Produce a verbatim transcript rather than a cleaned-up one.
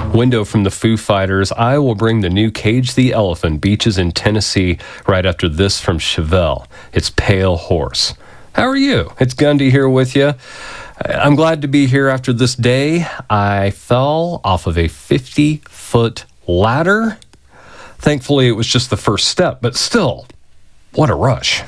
Window from the Foo Fighters. I will bring the new Cage the Elephant, Beaches in Tennessee, right after this from Chevelle. It's Pale Horse. How are you? It's Gundy here with you. I'm glad to be here after this day. I fell off of a fifty-foot ladder. Thankfully, it was just the first step, but still, what a rush.